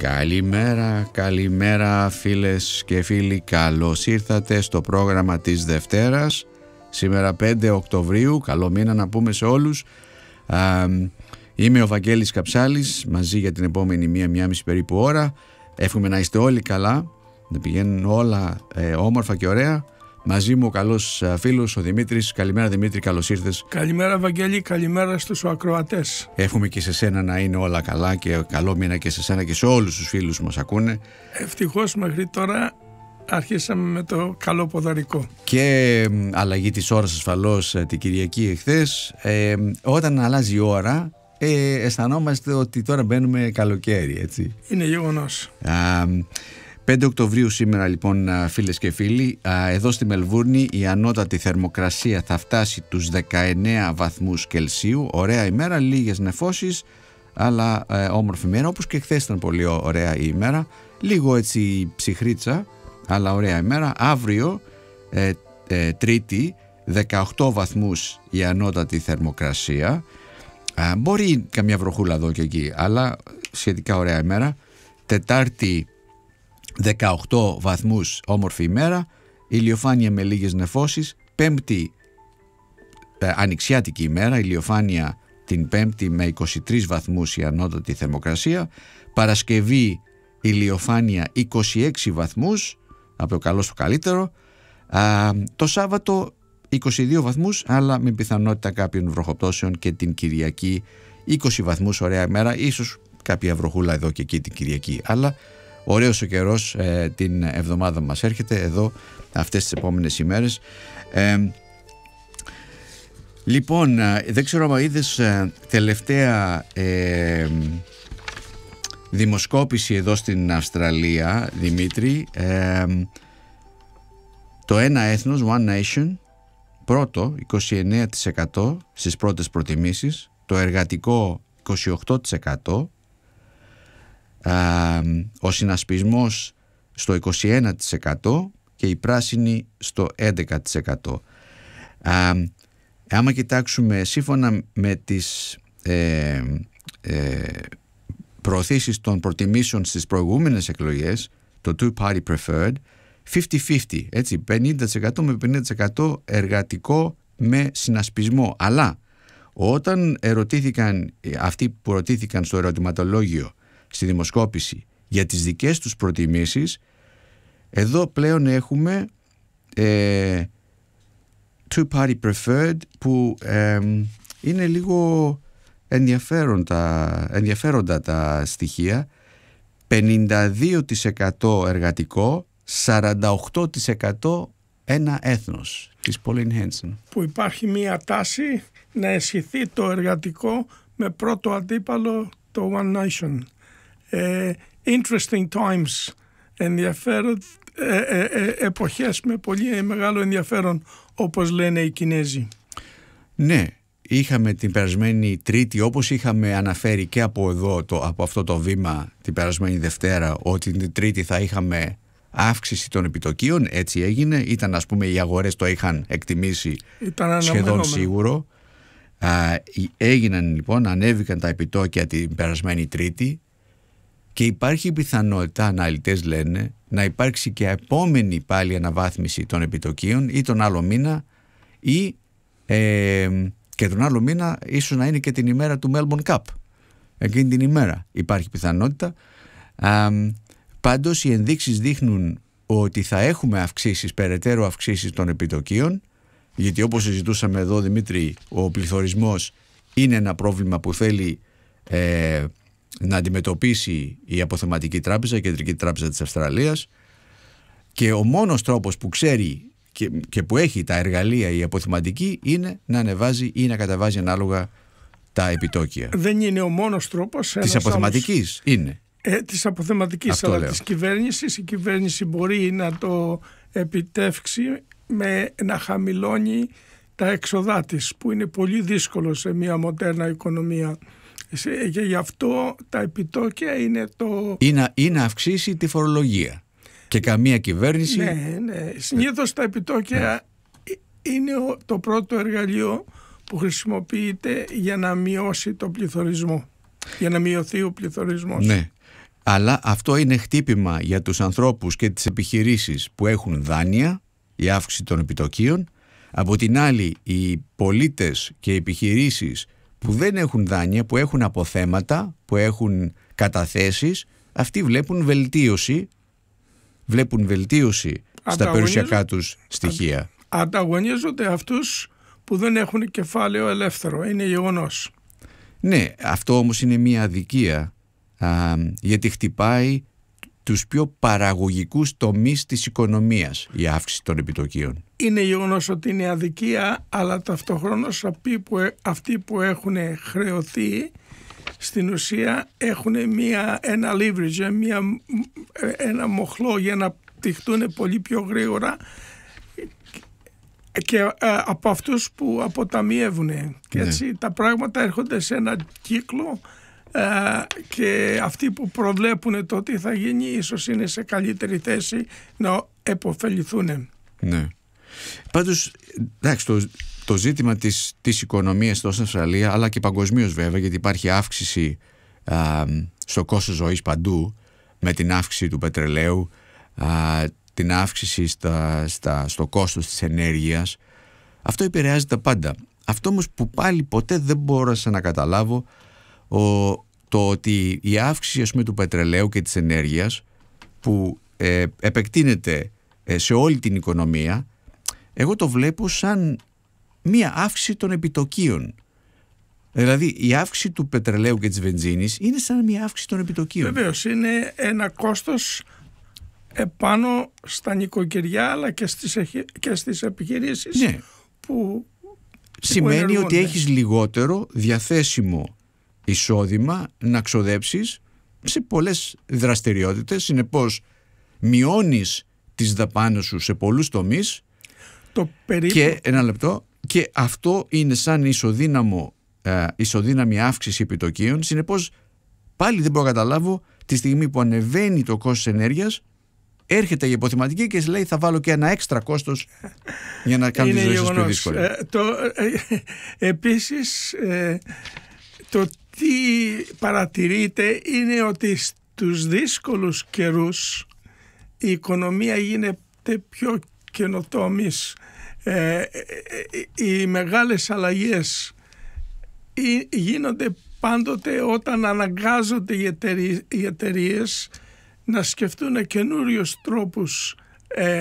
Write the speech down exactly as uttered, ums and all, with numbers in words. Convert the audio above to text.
Καλημέρα, καλημέρα φίλες και φίλοι. Καλώς ήρθατε στο πρόγραμμα της Δευτέρας. Σήμερα πέντε Οκτωβρίου, καλό μήνα να πούμε σε όλους. Α, είμαι ο Βαγγέλης Καψάλης, μαζί για την επόμενη μία, μία μισή περίπου ώρα. Εύχομαι να είστε όλοι καλά, να πηγαίνουν όλα ε, όμορφα και ωραία. Μαζί μου ο καλός φίλος ο Δημήτρης. Καλημέρα Δημήτρη, καλώς ήρθες. Καλημέρα Βαγγέλη, καλημέρα στους ακροατές. Εύχομαι και σε σένα να είναι όλα καλά και καλό μήνα και σε σένα και σε όλους τους φίλους που μας ακούνε. Ευτυχώς μέχρι τώρα αρχίσαμε με το καλό ποδαρικό. Και αλλαγή της ώρας ασφαλώς την Κυριακή εχθές. Ε, όταν αλλάζει η ώρα ε, αισθανόμαστε ότι τώρα μπαίνουμε καλοκαίρι, έτσι. Είναι γεγονός. Α, πέντε Οκτωβρίου σήμερα λοιπόν, φίλες και φίλοι, εδώ στη Μελβούρνη η ανώτατη θερμοκρασία θα φτάσει τους δεκαεννέα βαθμούς Κελσίου. Ωραία ημέρα, λίγες νεφώσεις, αλλά ε, όμορφη ημέρα, όπως και χθες ήταν πολύ ωραία η ημέρα. Λίγο έτσι ψυχρίτσα, αλλά ωραία ημέρα. Αύριο ε, ε, Τρίτη δεκαοκτώ βαθμούς η ανώτατη θερμοκρασία. Α, μπορεί καμιά βροχούλα εδώ και εκεί, αλλά σχετικά ωραία ημέρα. Τετάρτη δεκαοκτώ βαθμούς, όμορφη ημέρα, ηλιοφάνεια με λίγες νεφώσεις. Πέμπτη ε, ανοιξιάτικη ημέρα, ηλιοφάνεια την Πέμπτη με είκοσι τρεις βαθμούς η ανώτατη θερμοκρασία. Παρασκευή ηλιοφάνεια είκοσι έξι βαθμούς, από το καλό στο καλύτερο. Α, το Σάββατο είκοσι δύο βαθμούς, αλλά με πιθανότητα κάποιων βροχοπτώσεων, και την Κυριακή είκοσι βαθμούς, ωραία ημέρα, ίσως κάποια βροχούλα εδώ και εκεί την Κυριακή, αλλά ωραίος ο καιρός ε, την εβδομάδα μας έρχεται εδώ αυτές τις επόμενες ημέρες. Ε, λοιπόν, ε, δεν ξέρω αν είδες ε, τελευταία ε, δημοσκόπηση εδώ στην Αυστραλία, Δημήτρη. ε, το ένα έθνος, One Nation, πρώτο είκοσι εννέα τοις εκατό στις πρώτες προτιμήσεις, το εργατικό είκοσι οκτώ τοις εκατό, Uh, ο συνασπισμός στο είκοσι ένα τοις εκατό και η πράσινη στο έντεκα τοις εκατό. Uh, άμα κοιτάξουμε σύμφωνα με τις ε, ε, προωθήσεις των προτιμήσεων στις προηγούμενες εκλογές, το Two Party Preferred, πενήντα πενήντα, έτσι, πενήντα τοις εκατό με πενήντα τοις εκατό εργατικό με συνασπισμό. Αλλά όταν ερωτήθηκαν αυτοί που ρωτήθηκαν στο ερωτηματολόγιο στη δημοσκόπηση για τις δικές τους προτιμήσεις, εδώ πλέον έχουμε ε, Two Party Preferred, που ε, είναι λίγο ενδιαφέροντα, ενδιαφέροντα τα στοιχεία. Πενήντα δύο τοις εκατό εργατικό, σαράντα οκτώ τοις εκατό ένα έθνος της Pauline Hanson. Που υπάρχει μια τάση να αισθηθεί το εργατικό με πρώτο αντίπαλο το One Nation. Uh, interesting times, ενδιαφέρον, ε, ε, ε, εποχές με πολύ μεγάλο ενδιαφέρον, όπως λένε οι Κινέζοι. Ναι, είχαμε την περασμένη Τρίτη, όπως είχαμε αναφέρει και από εδώ, το, από αυτό το βήμα την περασμένη Δευτέρα, ότι την Τρίτη θα είχαμε αύξηση των επιτοκίων. Έτσι έγινε, ήταν, ας πούμε, οι αγορές το είχαν εκτιμήσει σχεδόν σίγουρο. Α, έγιναν λοιπόν, ανέβηκαν τα επιτόκια την περασμένη Τρίτη. Και υπάρχει πιθανότητα, αναλυτές λένε, να υπάρξει και επόμενη πάλι αναβάθμιση των επιτοκίων ή τον άλλο μήνα, ή ε, και τον άλλο μήνα ίσως να είναι και την ημέρα του Melbourne Cup. Εκείνη την ημέρα υπάρχει πιθανότητα. Α, πάντως οι ενδείξεις δείχνουν ότι θα έχουμε αυξήσεις, περαιτέρω αυξήσεις των επιτοκίων, γιατί όπως συζητούσαμε εδώ, Δημήτρη, ο πληθωρισμός είναι ένα πρόβλημα που θέλει ε, να αντιμετωπίσει η Αποθεματική Τράπεζα, η Κεντρική Τράπεζα της Αυστραλίας, και ο μόνος τρόπος που ξέρει και, και που έχει τα εργαλεία η Αποθεματική είναι να ανεβάζει ή να καταβάζει ανάλογα τα επιτόκια. Δεν είναι ο μόνος τρόπος. Της Αποθεματικής άλλος... είναι. Ε, της Αποθεματικής, αλλά λέω. Της κυβέρνησης. Η κυβέρνηση μπορεί να το επιτεύξει με να χαμηλώνει τα έξοδά της, που είναι πολύ δύσκολο σε μια μοντέρνα οικονομία. Και γι' αυτό τα επιτόκια είναι το... Ή να, ή να αυξήσει τη φορολογία. Και καμία κυβέρνηση... Ναι, ναι. Συνήθως τα επιτόκια ναι. είναι το πρώτο εργαλείο που χρησιμοποιείται για να μειώσει το πληθωρισμό. Για να μειωθεί ο πληθωρισμός. Ναι. Αλλά αυτό είναι χτύπημα για τους ανθρώπους και τις επιχειρήσεις που έχουν δάνεια, η αύξηση των επιτοκίων. Από την άλλη, οι πολίτες και οι επιχειρήσεις που δεν έχουν δάνεια, που έχουν αποθέματα, που έχουν καταθέσεις, αυτοί βλέπουν βελτίωση, βλέπουν βελτίωση στα περιουσιακά τους στοιχεία. Ανταγωνίζονται αυτούς που δεν έχουν κεφάλαιο ελεύθερο, είναι γεγονός. Ναι, αυτό όμως είναι μια αδικία, α, γιατί χτυπάει τους πιο παραγωγικούς τομείς της οικονομίας η αύξηση των επιτοκίων. Είναι γεγονός ότι είναι αδικία, αλλά ταυτοχρόνως αυτοί που έχουν χρεωθεί στην ουσία έχουν μια, ένα leverage, μια, ένα μοχλό για να πτυχτούν πολύ πιο γρήγορα και ε, από αυτούς που αποταμιεύουν. Και έτσι ναι. τα πράγματα έρχονται σε ένα κύκλο ε, και αυτοί που προβλέπουν το τι θα γίνει ίσως είναι σε καλύτερη θέση να επωφεληθούν. Ναι. Πάντως, εντάξει, το, το ζήτημα της, της οικονομίας εδώ στην Αυστραλία, αλλά και παγκοσμίως βέβαια, γιατί υπάρχει αύξηση α, στο κόστος ζωής παντού, με την αύξηση του πετρελαίου, α, την αύξηση στα, στα, στο κόστος της ενέργειας. Αυτό επηρεάζει τα πάντα. Αυτό όμως που πάλι ποτέ δεν μπόρεσα να καταλάβω, ο, το ότι η αύξηση, ας πούμε, του πετρελαίου και της ενέργειας που ε, επεκτείνεται ε, σε όλη την οικονομία, εγώ το βλέπω σαν μία αύξηση των επιτοκίων. Δηλαδή η αύξηση του πετρελαίου και της βενζίνης είναι σαν μία αύξηση των επιτοκίων. Βεβαίως, είναι ένα κόστος επάνω στα νοικοκυριά αλλά και στις, και στις επιχειρήσεις, ναι. που σημαίνει που ότι έχεις λιγότερο διαθέσιμο εισόδημα να ξοδέψεις σε πολλές δραστηριότητες. Συνεπώς μειώνεις τις δαπάνες σου σε πολλούς τομείς. Το περίπου... Και ένα λεπτό, και αυτό είναι σαν ισοδύναμο, ε, ισοδύναμη αύξηση επιτοκίων. Συνεπώς πάλι δεν μπορώ να καταλάβω, τη στιγμή που ανεβαίνει το κόστος ενέργειας, έρχεται η υποθεματική και λέει θα βάλω και ένα έξτρα κόστος για να κάνω τη ζωή σας πιο δύσκολη. Ε, το, ε, επίσης ε, το τι παρατηρείται είναι ότι στους δύσκολους καιρούς η οικονομία γίνεται πιο καινοτόμης. Ε, ε, οι μεγάλες αλλαγές γίνονται πάντοτε όταν αναγκάζονται οι, εταιρείες, οι εταιρείες να σκεφτούν καινούριους τρόπους ε,